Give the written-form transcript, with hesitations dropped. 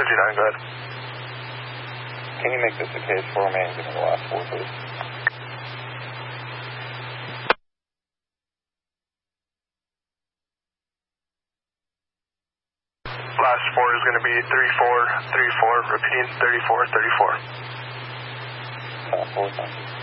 G9, go ahead. Can you make this a case for me and give me the last 4, please? Last 4 is going to be 3434, repeating 3434. Last 4, thank you.